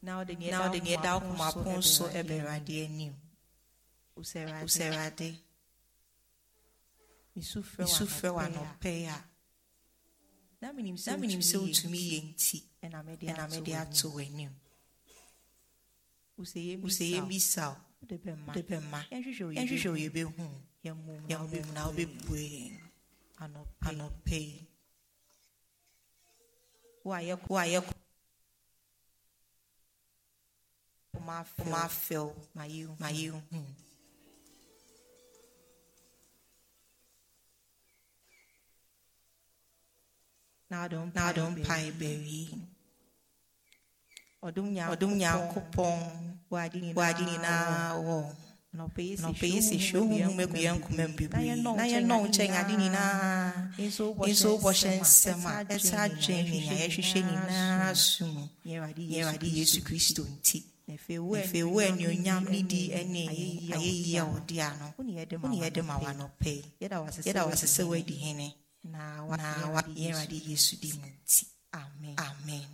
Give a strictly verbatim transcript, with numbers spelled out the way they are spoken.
Now the near dark mapon so eberade anim. Userade. Misufre wa no peya. Na minim se utumi yenti. Na mede ato anim. Useye bisao. De bema. Enhwehwe ye be hu. Yamum na obebue. Anope. Why why my my feel my you my you now don't now don't pie berry odum nya odum nya kopon wadi wadi na wo no pay no pay se show mu meguyan kumembi na ye no chen ade ni na inso bo shen sema eta dwen ni ya hwehwe ni na sum ye wadi Yesu Kristo nti efe we ni onyam ni di ene ayeyi ya odi ano uni yede ma wa no pay yeda wasese wadi hene na wa ye wadi Yesu di nti amen amen.